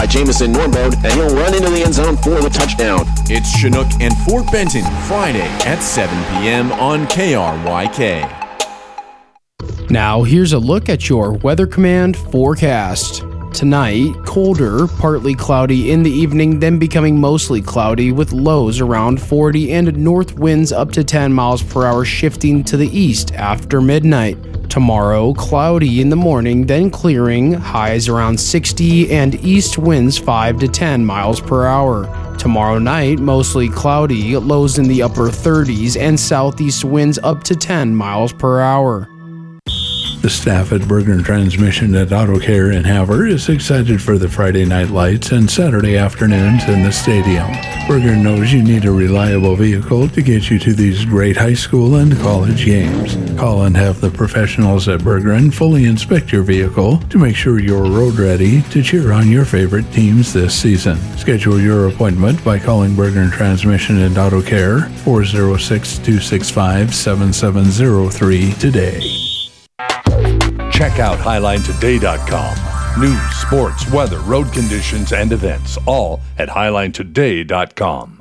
got Jamison Norbold, and he'll run into the end zone for the touchdown. It's Chinook and Fort Benton, Friday at 7 p.m. on KRYK. Now, here's a look at your Weather Command forecast. Tonight, colder, partly cloudy in the evening, then becoming mostly cloudy with lows around 40 and north winds up to 10 miles per hour shifting to the east after midnight. Tomorrow, cloudy in the morning, then clearing, highs around 60 and east winds 5 to 10 miles per hour. Tomorrow night, mostly cloudy, lows in the upper 30s and southeast winds up to 10 miles per hour. The staff at Berger Transmission at Auto Care in Havre is excited for the Friday night lights and Saturday afternoons in the stadium. Berger knows you need a reliable vehicle to get you to these great high school and college games. Call and have the professionals at Berger fully inspect your vehicle to make sure you're road ready to cheer on your favorite teams this season. Schedule your appointment by calling Berger Transmission and Auto Care 406-265-7703 today. Check out HighlineToday.com. News, sports, weather, road conditions, and events, all at HighlineToday.com.